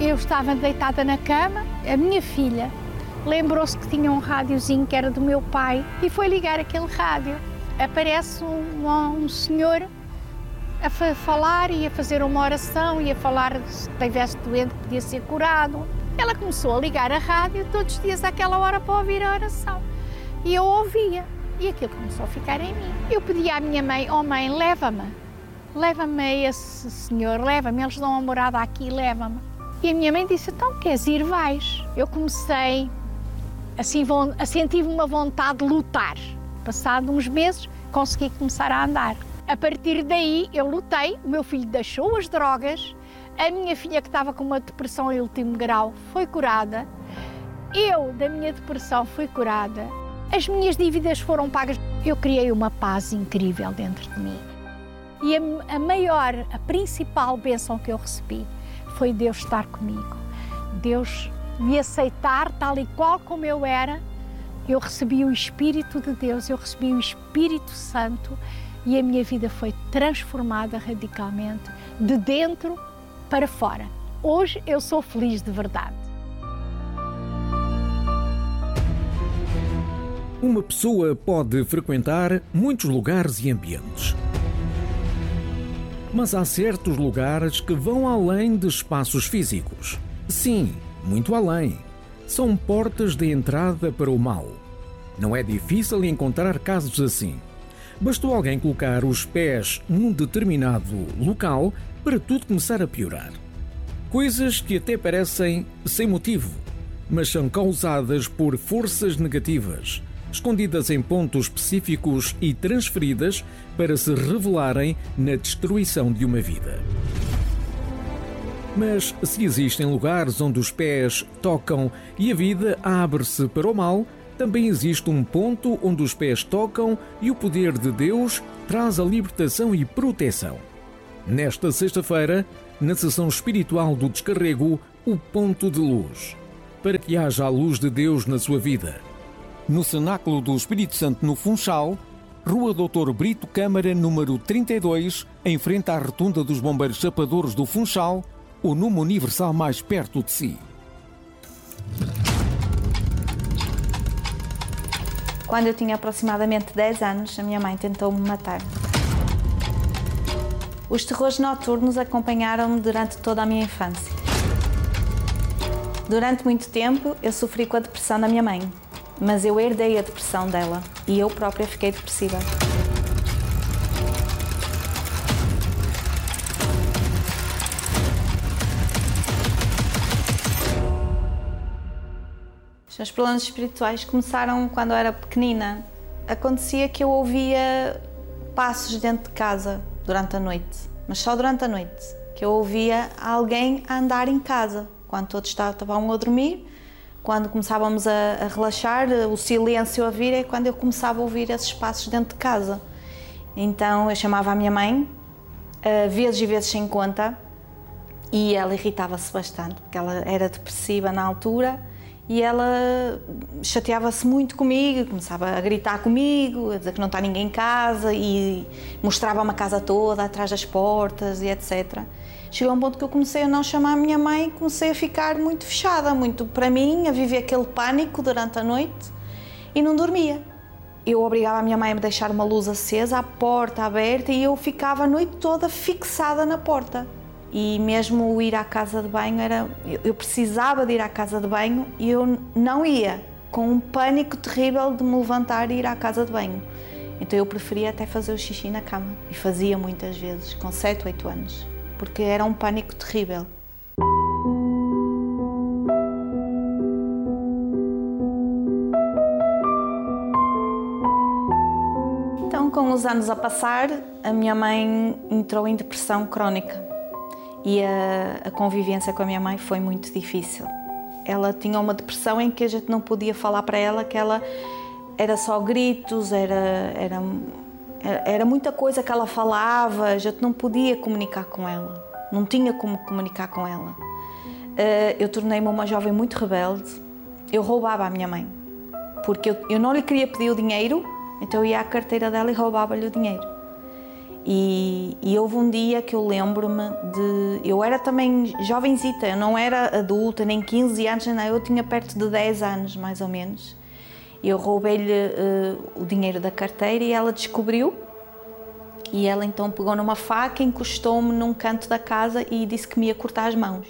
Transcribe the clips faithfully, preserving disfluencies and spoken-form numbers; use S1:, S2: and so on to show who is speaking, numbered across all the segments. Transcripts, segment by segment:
S1: eu estava deitada na cama, a minha filha lembrou-se que tinha um rádiozinho que era do meu pai e foi ligar aquele rádio. Aparece um, um senhor a fa- falar e a fazer uma oração e a falar se estivesse doente que podia ser curado. Ela começou a ligar a rádio todos os dias àquela hora para ouvir a oração. E eu ouvia. E aquilo começou a ficar em mim. Eu pedi à minha mãe, oh mãe, leva-me. Leva-me a esse senhor, leva-me. Eles dão uma morada aqui, leva-me. E a minha mãe disse, então queres ir, vais. Eu comecei assim, a sentir uma vontade de lutar. Passado uns meses, consegui começar a andar. A partir daí, eu lutei, o meu filho deixou as drogas, a minha filha, que estava com uma depressão em último grau, foi curada. Eu, da minha depressão, fui curada. As minhas dívidas foram pagas. Eu criei uma paz incrível dentro de mim. E a, a maior, a principal bênção que eu recebi foi Deus estar comigo. Deus me aceitar tal e qual como eu era. Eu recebi o Espírito de Deus, eu recebi o Espírito Santo e a minha vida foi transformada radicalmente, de dentro para fora. Hoje eu sou feliz de verdade.
S2: Uma pessoa pode frequentar muitos lugares e ambientes. Mas há certos lugares que vão além de espaços físicos. Sim, muito além. São portas de entrada para o mal. Não é difícil encontrar casos assim. Bastou alguém colocar os pés num determinado local para tudo começar a piorar. Coisas que até parecem sem motivo, mas são causadas por forças negativas, escondidas em pontos específicos e transferidas para se revelarem na destruição de uma vida. Mas se existem lugares onde os pés tocam e a vida abre-se para o mal, também existe um ponto onde os pés tocam e o poder de Deus traz a libertação e proteção. Nesta sexta-feira, na sessão espiritual do Descarrego, o Ponto de Luz, para que haja a luz de Deus na sua vida. No Cenáculo do Espírito Santo, no Funchal, Rua doutor Brito Câmara, número trinta e dois, em frente à Rotunda dos Bombeiros Chapadores do Funchal, o número universal mais perto de si.
S3: Quando eu tinha aproximadamente dez anos, a minha mãe tentou-me matar. Os terrores noturnos acompanharam-me durante toda a minha infância. Durante muito tempo, eu sofri com a depressão da minha mãe, mas eu herdei a depressão dela e eu própria fiquei depressiva. Os meus problemas espirituais começaram quando eu era pequenina. Acontecia que eu ouvia passos dentro de casa durante a noite, mas só durante a noite, que eu ouvia alguém a andar em casa, quando todos estavam a dormir. Quando começávamos a, a relaxar, o silêncio a vir é quando eu começava a ouvir esses passos dentro de casa. Então eu chamava a minha mãe, vezes e vezes sem conta, e ela irritava-se bastante, porque ela era depressiva na altura e ela chateava-se muito comigo, começava a gritar comigo, a dizer que não está ninguém em casa e mostrava-me a casa toda, atrás das portas e etcétera. Chegou a um ponto que eu comecei a não chamar a minha mãe, comecei a ficar muito fechada, muito para mim, a viver aquele pânico durante a noite e não dormia. Eu obrigava a minha mãe a me deixar uma luz acesa, a porta aberta, e eu ficava a noite toda fixada na porta. E mesmo o ir à casa de banho, era, eu precisava de ir à casa de banho e eu não ia, com um pânico terrível de me levantar e ir à casa de banho. Então eu preferia até fazer o xixi na cama, e fazia muitas vezes, com sete, oito anos, porque era um pânico terrível. Então, com os anos a passar, a minha mãe entrou em depressão crónica. E a, a convivência com a minha mãe foi muito difícil. Ela tinha uma depressão em que a gente não podia falar para ela, que ela era só gritos, era, era, era muita coisa que ela falava, a gente não podia comunicar com ela, não tinha como comunicar com ela. Eu tornei-me uma jovem muito rebelde, eu roubava a minha mãe, porque eu, eu não lhe queria pedir o dinheiro, então eu ia à carteira dela e roubava-lhe o dinheiro. E, e houve um dia que eu lembro-me de... Eu era também jovenzita, eu não era adulta, nem quinze anos, não, eu tinha perto de dez anos, mais ou menos. Eu roubei-lhe uh, o dinheiro da carteira e ela descobriu. E ela então pegou numa faca, encostou-me num canto da casa e disse que me ia cortar as mãos.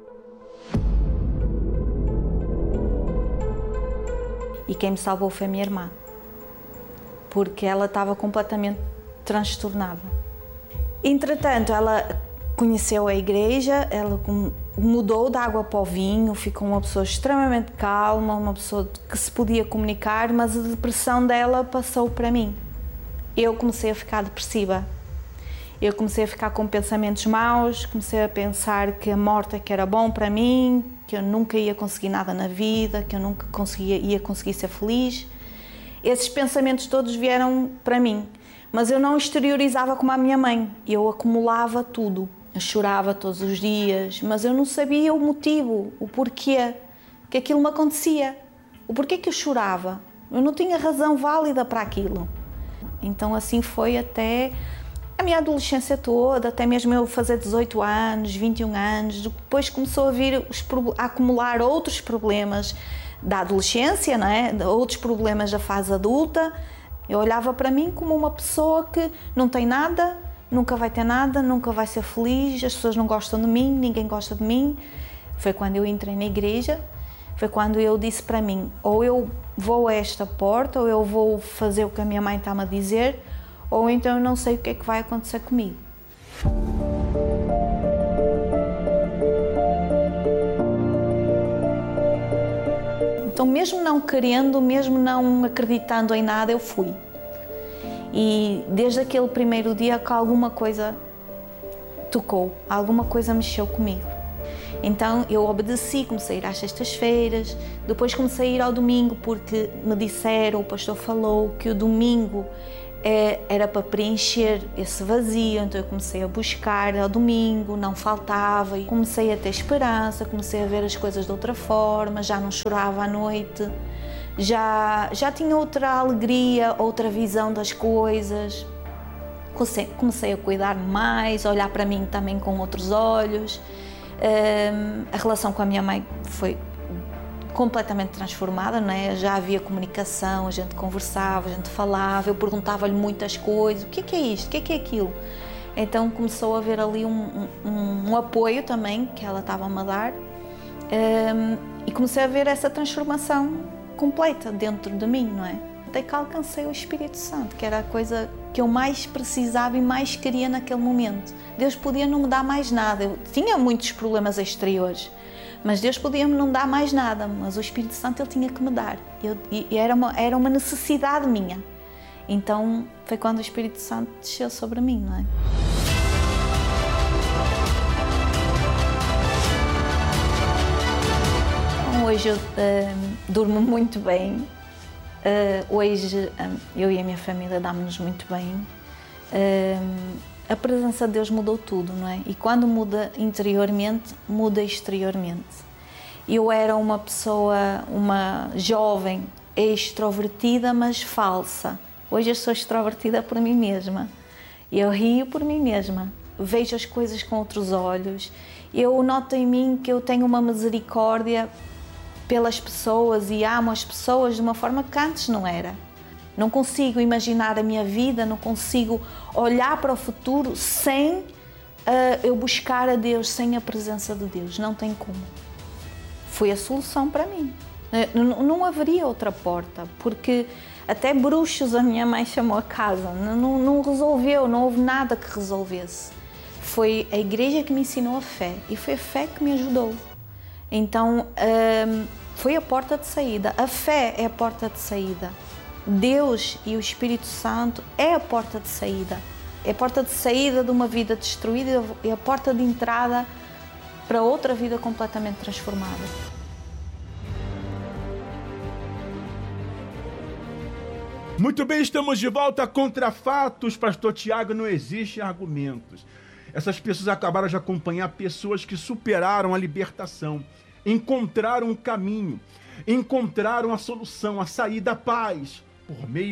S3: E quem me salvou foi a minha irmã, porque ela estava completamente transtornada. Entretanto, ela conheceu a igreja, ela mudou da água para o vinho, ficou uma pessoa extremamente calma, uma pessoa que se podia comunicar, mas a depressão dela passou para mim. Eu comecei a ficar depressiva. Eu comecei a ficar com pensamentos maus, comecei a pensar que a morte é que era bom para mim, que eu nunca ia conseguir nada na vida, que eu nunca conseguia, ia conseguir ser feliz. Esses pensamentos todos vieram para mim, mas eu não exteriorizava como a minha mãe. Eu acumulava tudo. Eu chorava todos os dias, mas eu não sabia o motivo, o porquê que aquilo me acontecia. O porquê que eu chorava. Eu não tinha razão válida para aquilo. Então assim foi até a minha adolescência toda, até mesmo eu fazer dezoito anos, vinte e um anos. Depois começou a vir os, a acumular outros problemas da adolescência, não é? Outros problemas da fase adulta. Eu olhava para mim como uma pessoa que não tem nada, nunca vai ter nada, nunca vai ser feliz, as pessoas não gostam de mim, ninguém gosta de mim. Foi quando eu entrei na igreja, foi quando eu disse para mim, ou eu vou a esta porta, ou eu vou fazer o que a minha mãe está-me a dizer, ou então eu não sei o que é que vai acontecer comigo. Então, mesmo não querendo, mesmo não acreditando em nada, eu fui. E desde aquele primeiro dia que alguma coisa tocou, alguma coisa mexeu comigo. Então eu obedeci, comecei a ir às sextas-feiras, depois comecei a ir ao domingo porque me disseram, o pastor falou que o domingo é, era para preencher esse vazio, então eu comecei a buscar ao domingo, não faltava, e comecei a ter esperança, comecei a ver as coisas de outra forma, já não chorava à noite, já, já tinha outra alegria, outra visão das coisas, comecei, comecei a cuidar mais, a olhar para mim também com outros olhos. Um, a relação com a minha mãe foi completamente transformada, não é? Já havia comunicação, a gente conversava, a gente falava, eu perguntava-lhe muitas coisas, o que é que é isto, o que é que é aquilo? Então começou a haver ali um, um, um apoio também que ela estava-me a dar, um, e comecei a ver essa transformação completa dentro de mim, não é? Até que alcancei o Espírito Santo, que era a coisa que eu mais precisava e mais queria naquele momento. Deus podia não me dar mais nada, eu tinha muitos problemas exteriores, mas Deus podia não dar mais nada, mas o Espírito Santo Ele tinha que me dar, eu, e era uma, era uma necessidade minha. Então foi quando o Espírito Santo desceu sobre mim, não é? Então, hoje eu uh, durmo muito bem. Uh, hoje um, eu e a minha família damos-nos muito bem. Uh, a presença de Deus mudou tudo, não é? E quando muda interiormente, muda exteriormente. Eu era uma pessoa, uma jovem extrovertida, mas falsa. Hoje eu sou extrovertida por mim mesma. Eu rio por mim mesma. Vejo as coisas com outros olhos. Eu noto em mim que eu tenho uma misericórdia pelas pessoas e amo as pessoas de uma forma que antes não era. Não consigo imaginar a minha vida, não consigo olhar para o futuro sem uh, eu buscar a Deus, sem a presença de Deus. Não tem como. Foi a solução para mim. Não, não haveria outra porta, porque até bruxos a minha mãe chamou a casa. Não, não resolveu, não houve nada que resolvesse. Foi a igreja que me ensinou a fé e foi a fé que me ajudou. Então, um, foi a porta de saída. A fé é a porta de saída. Deus e o Espírito Santo é a porta de saída. É a porta de saída de uma vida destruída e a porta de entrada para outra vida completamente transformada.
S4: Muito bem, estamos de volta contra fatos. Pastor Tiago, não existe argumentos. Essas pessoas acabaram de acompanhar pessoas que superaram a libertação, encontraram um caminho, encontraram a solução, a saída, a paz, por meio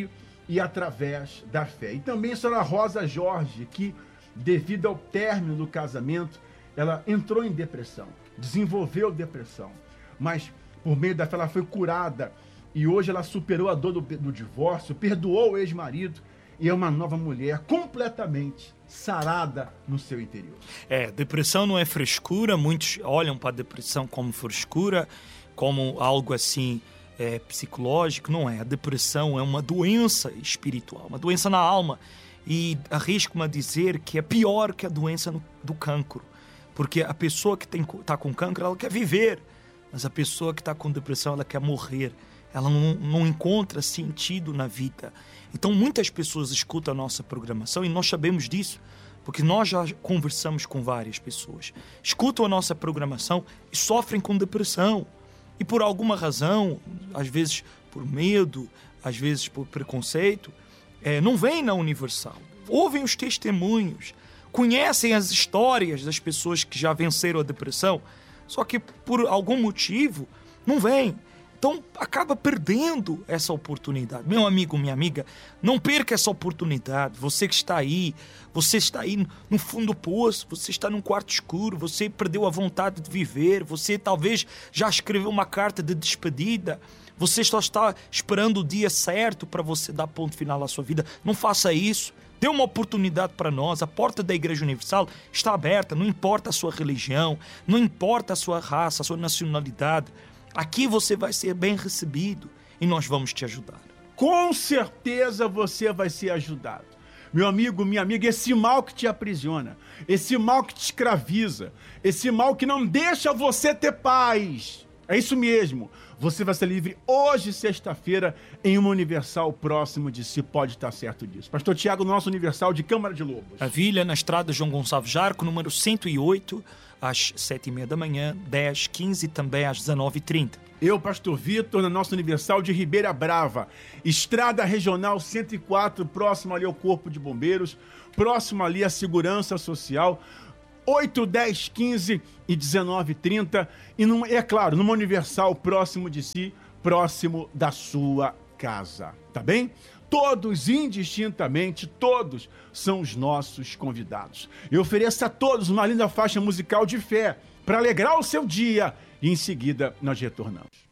S4: e através da fé. E também a senhora Rosa Jorge, que devido ao término do casamento, ela entrou em depressão, desenvolveu depressão, mas por meio da fé ela foi curada e hoje ela superou a dor do, do divórcio, perdoou o ex-marido e é uma nova mulher completamente sarada no seu interior.
S5: É, depressão não é frescura, muitos olham para a depressão como frescura, como algo assim é, psicológico, não é. A depressão é uma doença espiritual, uma doença na alma e arrisco-me a dizer que é pior que a doença no, do cancro, porque a pessoa que está com cancro, ela quer viver, mas a pessoa que está com depressão, ela quer morrer. Ela não, não encontra sentido na vida. Então, muitas pessoas escutam a nossa programação e nós sabemos disso, porque nós já conversamos com várias pessoas. Escutam a nossa programação e sofrem com depressão. E por alguma razão, às vezes por medo, às vezes por preconceito, é, não vêm na Universal. Ouvem os testemunhos, conhecem as histórias das pessoas que já venceram a depressão, só que por algum motivo não vêm. Então acaba perdendo essa oportunidade. Meu amigo, minha amiga, não perca essa oportunidade. Você que está aí, você está aí no fundo do poço, você está num quarto escuro, você perdeu a vontade de viver, você talvez já escreveu uma carta de despedida, você só está esperando o dia certo para você dar ponto final à sua vida. Não faça isso. Dê uma oportunidade para nós. A porta da Igreja Universal está aberta, não importa a sua religião, não importa a sua raça, a sua nacionalidade. Aqui você vai ser bem recebido e nós vamos te ajudar.
S4: Com certeza você vai ser ajudado. Meu amigo, minha amiga, esse mal que te aprisiona, esse mal que te escraviza, esse mal que não deixa você ter paz, é isso mesmo. Você vai ser livre hoje, sexta-feira, em uma Universal próximo de si. Pode estar certo disso. Pastor Tiago, nosso Universal de Câmara de Lobos.
S5: A Vila, na estrada João Gonçalves Jarco, número cento e oito, às sete e meia da manhã, dez, quinze e também às dezenove e trinta.
S4: Eu, Pastor Vitor, na nossa Universal de Ribeira Brava, Estrada Regional cento e quatro, próximo ali ao Corpo de Bombeiros, próximo ali à Segurança Social, oito, dez, quinze e dezenove e trinta. E, num, é claro, numa Universal próximo de si, próximo da sua casa. Tá bem? Todos, indistintamente, todos são os nossos convidados. Eu ofereço a todos uma linda faixa musical de fé para alegrar o seu dia e em seguida nós retornamos.